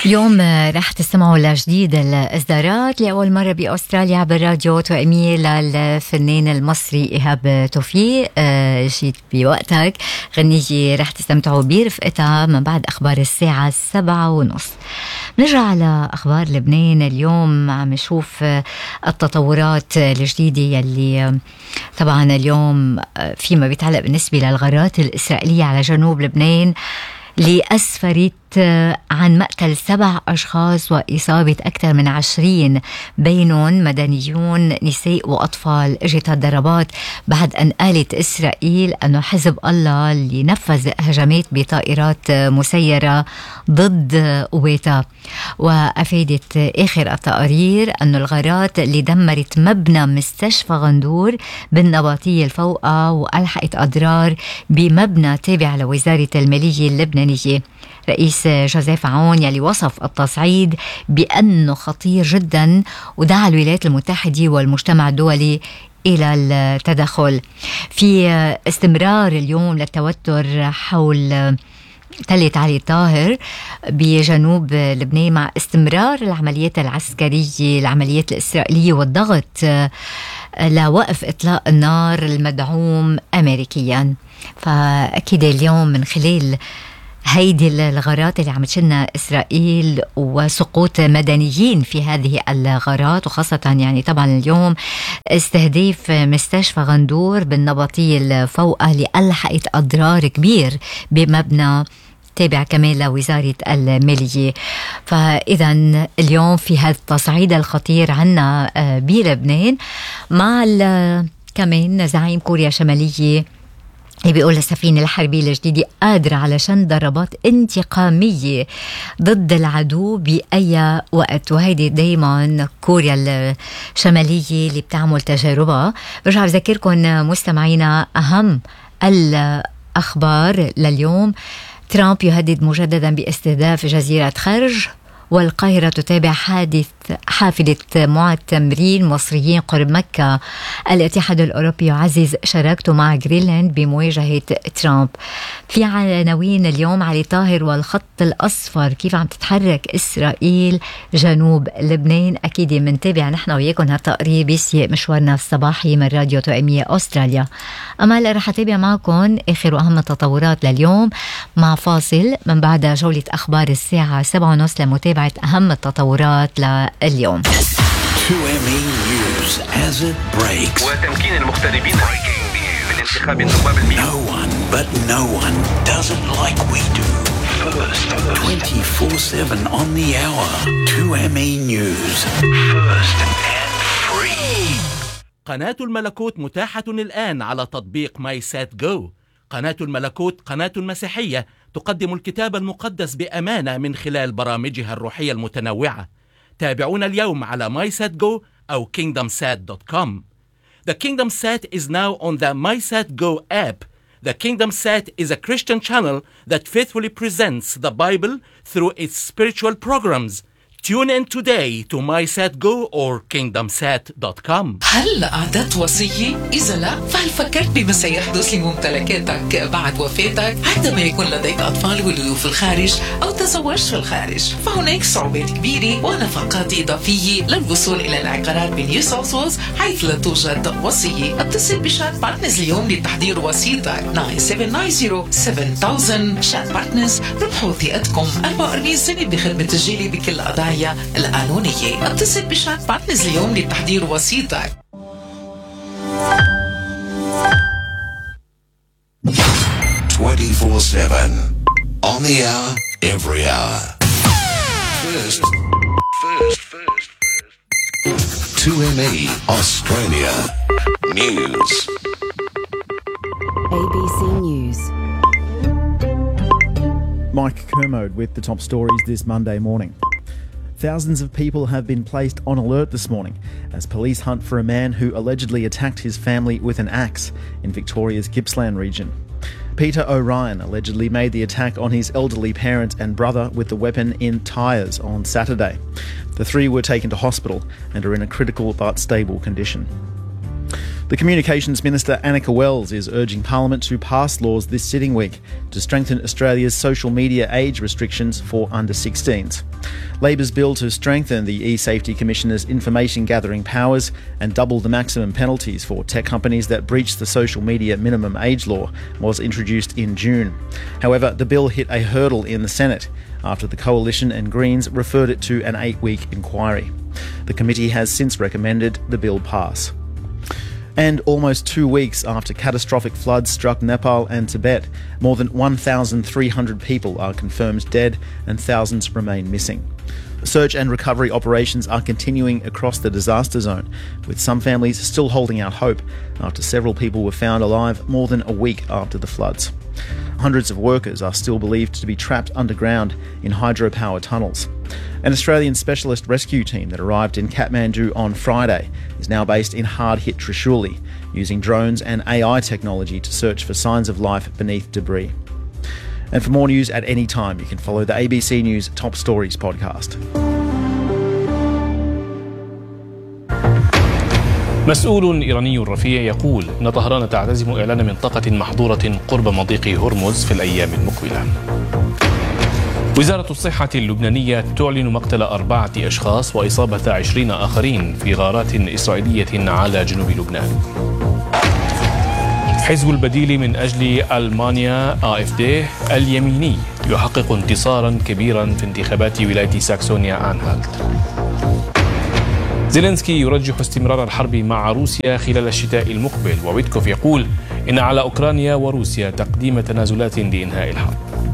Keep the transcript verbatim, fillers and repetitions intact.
اليوم رح تسمعوا لجديد الإصدارات لأول مرة بأستراليا بالراديو توأمية للفنان المصري إيهاب توفيق. جيت بوقتك غنيجي رح تستمتعوا برفقتها من بعد أخبار الساعة السبعة ونص. نرجع على أخبار لبنان. اليوم عم نشوف التطورات الجديدة يلي طبعا اليوم فيما بيتعلق بالنسبة للغارات الإسرائيلية على جنوب لبنان اللي أسفرت عن مقتل سبع أشخاص وإصابة أكثر من عشرين بينهم مدنيون نساء وأطفال. اجت الضربات بعد أن قالت إسرائيل أنه حزب الله اللي نفذ هجمات بطائرات مسيرة ضد قواتها. وأفادت آخر التقارير أن الغارات اللي دمرت مبنى مستشفى غندور بالنباطية الفوقة وألحقت أضرار بمبنى تابع لوزارة المالية اللبنانية. رئيس جوزيف عون يلي وصف التصعيد بأنه خطير جدا ودعا الولايات المتحدة والمجتمع الدولي إلى التدخل. في استمرار اليوم للتوتر حول تلة علي طاهر بجنوب لبنان مع استمرار العمليات العسكرية العمليات الإسرائيلية والضغط لوقف إطلاق النار المدعوم أمريكيا. فأكيد اليوم من خلال هيدي الغارات اللي عم تشلنا إسرائيل وسقوط مدنيين في هذه الغارات، وخاصة يعني طبعا اليوم استهداف مستشفى غندور بالنبطية الفوقة اللي ألحقت أضرار كبير بمبنى تابع كمان لوزارة المالية. فإذا اليوم في هذا التصعيد الخطير عنا بلبنان مع كمان زعيم كوريا الشمالية بيقول السفينة الحربية الجديدة قادرة على شن ضربات انتقامية ضد العدو بأي وقت. وهيدي دايما كوريا الشمالية اللي بتعمل تجاربها. برجع بذكركم مستمعينا أهم الأخبار لليوم. ترامب يهدد مجددا باستهداف جزيرة خرج، والقاهرة تتابع حادث حافلة معتمرين مصريين قرب مكة. الاتحاد الأوروبي يعزز شراكته مع غرينلاند بمواجهة ترامب. في عناوين اليوم علي طاهر والخط الأصفر، كيف عم تتحرك إسرائيل جنوب لبنان. أكيد منتابع نحن وياكم هالتقرير بسياق مشوارنا الصباحي من راديو توأمية أستراليا. أما اللي رح أتابع معكم آخر وأهم التطورات لليوم مع فاصل من بعد جولة أخبار الساعة سبعة ونص لمتابعة أهم التطورات لليوم. تو إم إي News as it breaks. وتمكين المغتربين من انتخاب النواب المئة. No one but no one does it like we do. First, twenty-four seven on the hour. تو إم إي News. First and free. قناة الملكوت متاحة الآن على تطبيق ماي سات جو. قناة الملكوت قناة مسيحية تقدم الكتاب المقدس بأمانة من خلال برامجها الروحية المتنوعة. تابعونا اليوم على MySatGo أو kingdom sat dot com. The Kingdom Sat is now on the MySatGo app. The Kingdom Sat is a Christian channel that faithfully presents the Bible through its spiritual programs. Tune in today to MySatGo or kingdom sat dot com. هل أعددت وصية؟ إذا لا، فهل فكرت بما سيحدث لممتلكاتك بعد وفاتك عندما يكون لديك أطفال ولدوا في الخارج أو تزوجت في الخارج؟ فهناك صعوبات كبيرة ونفقات إضافية للوصول إلى العقارات بنيو ساوث ويلز حيث لا توجد وصية. اتصل بشات بارتنرز اليوم لتحضير وصيتك تسعة سبعة تسعة صفر سبعة ألف. شات بارتنرز ربحوا ثقتكم أربعة وأربعين سنة بخدمة الجيل بكل قضايا القانونية. اتصل بشات بارتنرز اليوم لتحضير وصيتك. twenty-four seven on the hour, every hour. First, first, first, first. two M E Australia News. A B C News. Mike Kermode with the top stories this Monday morning. Thousands of people have been placed on alert this morning as police hunt for a man who allegedly attacked his family with an axe in Victoria's Gippsland region. Peter O'Ryan allegedly made the attack on his elderly parent and brother with the weapon in tyres on Saturday. The three were taken to hospital and are in a critical but stable condition. The Communications Minister Annika Wells is urging Parliament to pass laws this sitting week to strengthen Australia's social media age restrictions for under sixteens. Labor's bill to strengthen the E-Safety Commissioner's information gathering powers and double the maximum penalties for tech companies that breach the social media minimum age law was introduced in June. However, the bill hit a hurdle in the Senate after the Coalition and Greens referred it to an eight-week inquiry. The committee has since recommended the bill pass. And almost two weeks after catastrophic floods struck Nepal and Tibet, more than one thousand three hundred people are confirmed dead and thousands remain missing. Search and recovery operations are continuing across the disaster zone, with some families still holding out hope after several people were found alive more than a week after the floods. Hundreds of workers are still believed to be trapped underground in hydropower tunnels. An Australian specialist rescue team that arrived in Kathmandu on Friday is now based in hard-hit Trishuli, using drones and A I technology to search for signs of life beneath debris. And for more news at any time, you can follow the A B C News Top Stories podcast. مسؤول إيراني رفيع يقول إن طهران تعتزم إعلان منطقة محظورة قرب مضيق هرمز في الأيام المقبلة. وزارة الصحة اللبنانية تعلن مقتل أربعة أشخاص وإصابة عشرين آخرين في غارات إسرائيلية على جنوب لبنان. حزب البديل من أجل ألمانيا آ إف دي اليميني يحقق انتصارا كبيرا في انتخابات ولاية ساكسونيا أنهالت. زيلينسكي يرجح استمرار الحرب مع روسيا خلال الشتاء المقبل، وويتكوف يقول إن على أوكرانيا وروسيا تقديم تنازلات لإنهاء الحرب.